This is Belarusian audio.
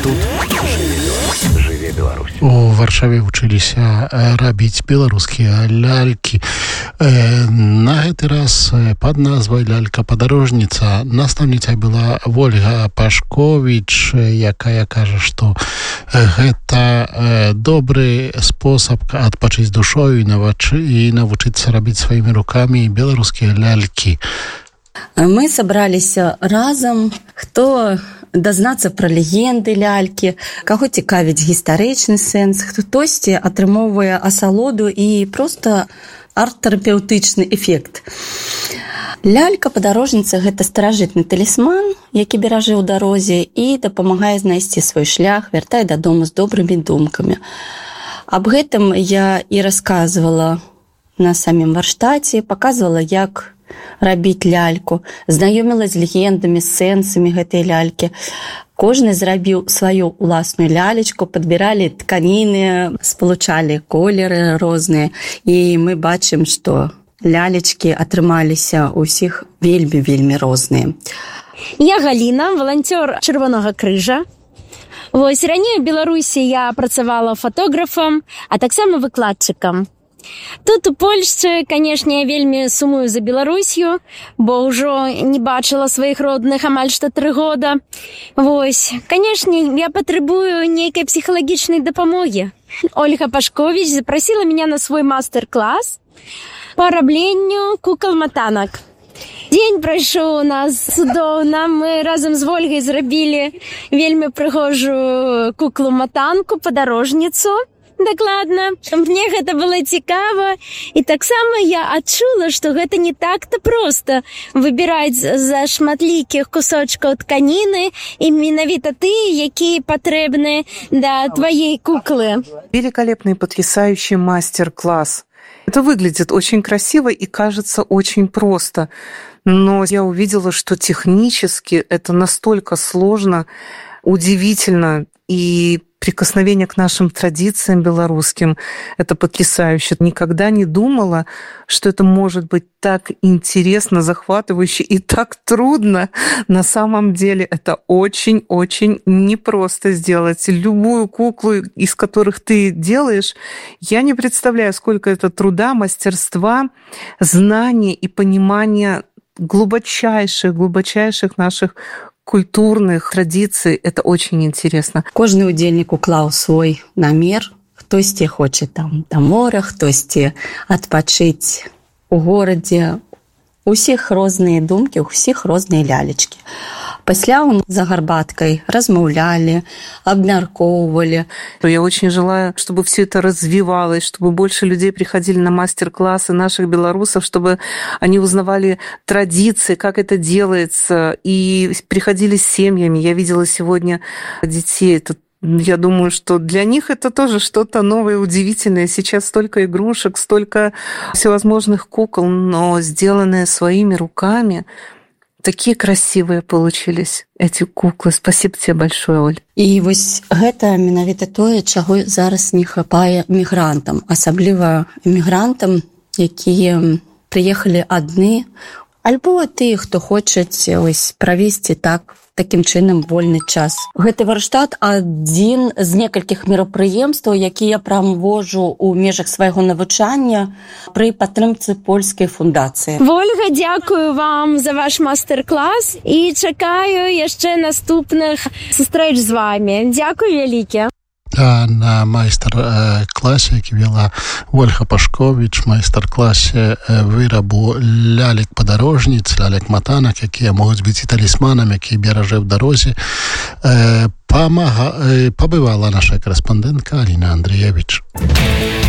Тут жыве Беларусь. У Варшаве вучыліся рабіць беларускія лялькі. На гэты раз пад назвай «Лялька-падарожніца» настаўніцай была Ольга Пашковіч, якая кажа, што гэта добры спосаб адпачыць душою і навучыцца рабіць сваімі рукамі беларускія лялькі. Мы собраліся разам, хто дазнацца пра легенды лялькі, каго цікавіць гістарычны сэнс, хтосьці атрымоўвае асалоду і проста арт-тэрапеўтычны эфект. Лялька-падарожніца – гэта старажытны талісман, які беражэ ў дарозе і дапамагае знайсці свой шлях, вяртае дадому з добрымі думкамі. Аб гэтым я і расказвала на самім варштаце, паказвала, як рабіць ляльку, знаёміла з легендамі, з сэнсамі гэтай лялькі. Кожны зрабіў сваю ўласную лялечку, падбіралі тканіны, спалучалі колеры розныя, і мы бачым, што лялечкі атрымаліся ў усіх вельмі розныя. Я Галіна, валанцёр Чырвонага крыжа. Вось раней у Беларусі я працавала фотографам, а таксама выкладчыкам. Тут у Польшчы, канешне, я вельмі сумую за Беларусью, бо ўжо не бачыла сваіх родных амаль што 3 года. Вось, канешне, я патрабую нейкай псіхалагічнай дапамогі. Ольга Пашковіч запрасіла меня на свой мастер-клас па рабленню кукал-матанак. Дзень прайшоў у нас цудоўна. Мы разам з Ольгай зрабілі вельмі прыгожую куклу-матанку, падарожніцу. Дакладна. Мне гэта было цікава, і таксама я адчула, што гэта не так-то проста выбіраць за шматлікіх кусочкаў тканіны і менавіта тыя, якія патрэбны для твоей куклы. Великолепный, потрясающий мастер-класс. Это выглядит очень красиво и кажется очень просто. Но я увидела, что технически это настолько сложно, удивительно, и прикосновение к нашим традициям белорусским – это потрясающе. Никогда не думала, что это может быть так интересно, захватывающе и так трудно. На самом деле это очень-очень непросто сделать. Любую куклу, из которых ты делаешь, я не представляю, сколько это труда, мастерства, знания и понимания глубочайших наших культурных традиций. Это очень интересно. Кожны удзельнік уклаў свой намер. Хтосьці хоча там да мора, хтосьці адпачыць у горадзе. Усіх розныя думкі, усіх розныя лялечкі. Пасля за гарбаткай размаўлялі, абмяркоўвалі. Я очень желаю, чтобы все это развивалось, чтобы больше людей приходили на мастер-классы наших белорусов, чтобы они узнавали традиции, как это делается, и приходили с семьями. Я видела сегодня детей. Я думаю, что для них это тоже что-то новое, удивительное. Сейчас столько игрушек, столько всевозможных кукол, но сделанные своими руками. Такие красивые получились эти куклы. Спасибо тебе большое, Оль. І вось гэта менавіта тое, чаго зараз не хапае мігрантам, асабліва мігрантам, якія прыехалі адны, альбо тыя, хто хочуць правесці такім чынам вольны час. Гэты варштат адзін з некалькіх мерапрыемстваў, які я праводжу ў межах свайго навучання пры падтрымцы польскай фундацыі. Ольга, дзякую вам за ваш мастер-клас і чакаю яшчэ наступных сустрэч з вами. Дзякую вялікі. На майстар-класе, які вела Ольга Пашковіч, майстар-класе вырабу лялек-падарожніц, лялек-матанак, якія могуць быць і талісманам, які беражэ ў дарозе, пабывала наша корэспандэнтка Аліна Андрыевіч.